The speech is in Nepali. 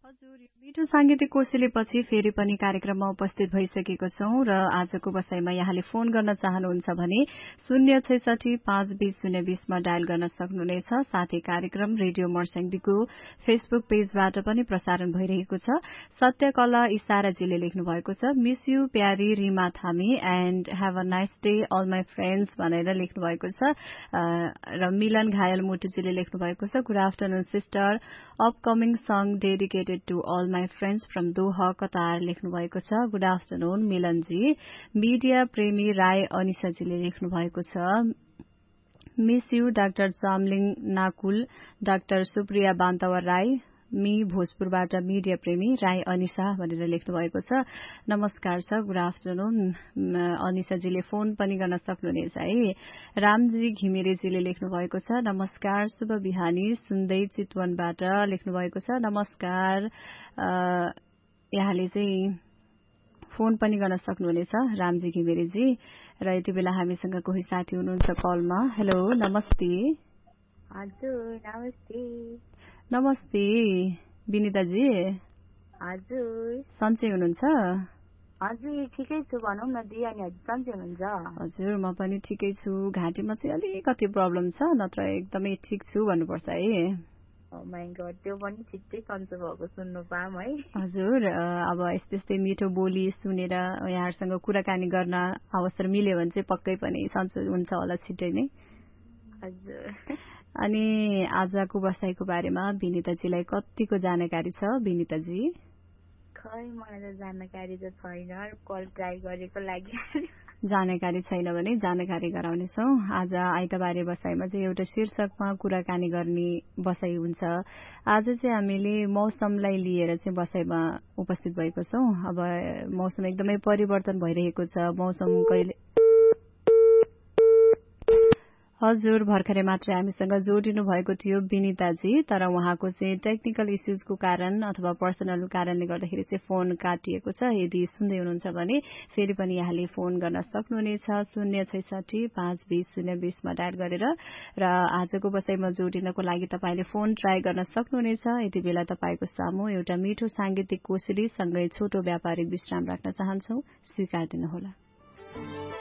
हजुर, यो मिठो सांगीतिक कोसेलीपछि फेरि पनि कार्यक्रममा उपस्थित भइसकेको छौं र आजको बसाईमा यहाँले फोन गर्न चाहनुहुन्छ भने 066-520-020मा डायल गर्न सक्नुहुनेछ। साथै कार्यक्रम रेडियो मर्स्याङदीको फेसबुक पेजबाट पनि प्रसारण भइरहेको छ। सत्यकला इसाराजीले लेख्नु भएको छ, मिस यू प्यारी रिमा थामी and have a nice day all my friends भनेर लेख्नु भएको छ। र मिलन घायल मुटुजीले लेख्नु भएको छ, good afternoon sister, upcoming song dedicated to all my friends from Doha, Qatar लेख्नु भएको छ। Good afternoon Milan ji. मिडिया प्रेमी राय अनिसाजीले लेख्नु भएको छ, miss you doctor Chamling Nakul, doctor Supriya Bantawa Rai, me भोजपुरबाट media प्रेमी राई अनिसा भनेर लेख्नु भएको छ। नमस्कार छ, गुड आफ्टरनुन। अनिसाजीले फोन पनि गर्न सक्नुहुनेछ है। रामजी घिमिरेजीले लेख्नु भएको छ, नमस्कार, शुभ बिहानी, सुन्दै चितवनबाट लेख्नु भएको छ। नमस्कार, यहाँले चाहिँ फोन पनि गर्न सक्नुहुनेछ रामजी घिमिरेजी। र यति बेला हामीसँग कोही साथी हुनुहुन्छ कलमा। हेलो, नमस्ते। हजुर, नमस्ते। नमस्ते विनिताजी। हजुर, सन्चै हुनुहुन्छ? हजुर, ठिकै छु, भनौँ न दी। अनि हजुर सन्चै हुनुहुन्छ? हजुर, म पनि ठिकै छु। घाँटीमा चाहिँ अलिकति प्रब्लम छ, नत्र एकदमै ठिक छु भन्नुपर्छ है। ओ माय गॉड, त्यो पनि छिट्टै सन्चो भएको सुन्नु पाम है। हजुर, अब यस्तै मिठो बोली सुनेर यहाँहरूसँग कुराकानी गर्न अवसर मिल्यो भने चाहिँ पक्कै पनि सन्चो हुन्छ होला छिट्टै नै। हजुर। अनि आजको बसाइको बारेमा विनिताजीलाई कतिको जानकारी छ विनिताजी? खै, मलाई त जानकारी त छैन, कल ट्राई गरेको लागि। जानकारी छैन भने जानकारी गराउनेछौँ। आज आइतबारे बसाइमा चाहिँ एउटा शीर्षकमा कुराकानी गर्ने बसाइ हुन्छ। आज चाहिँ हामीले मौसमलाई लिएर चाहिँ बसाइमा उपस्थित भएको छौँ। अब मौसम एकदमै परिवर्तन भइरहेको छ। मौसम कहिले हजुर, भर्खरै मात्रै हामीसँग जोडिनु भएको थियो विनिताजी, तर उहाँको चाहिँ टेक्निकल इस्युजको कारण अथवा पर्सनल कारणले गर्दाखेरि चाहिँ फोन काटिएको छ। यदि सुन्दै हुनुहुन्छ भने फेरि पनि यहाँले फोन गर्न सक्नुहुनेछ 066-520-020मा डायल गरेर। र आजको बसाइमा जोडिनको लागि तपाईले फोन ट्राई गर्न सक्नुहुनेछ। यति बेला तपाईको सामु एउटा मिठो सांगीतिक कोसेली सँगै छोटो व्यापारिक विश्राम राख्न चाहन्छौ, स्वीकार दिनुहोला।